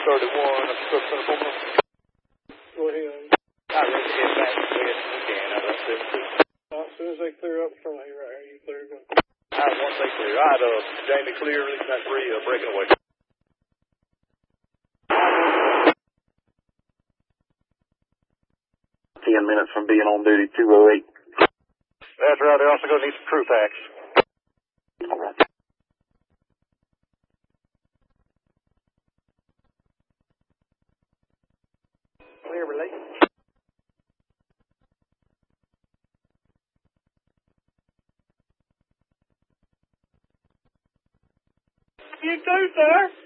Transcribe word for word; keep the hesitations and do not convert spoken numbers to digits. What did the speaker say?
thirty-one, I'm still going to come on. Go ahead. I ready to get back to bed if we can. I left this too. As soon as they clear up from here, right here, you clear again. All right, once they clear. All right, uh, Jamie, clear, releasing that three, uh, breaking away. Ten minutes from being on duty, two oh eight. That's right, they're also going to need some crew packs. All right. Clear, release. You too, sir.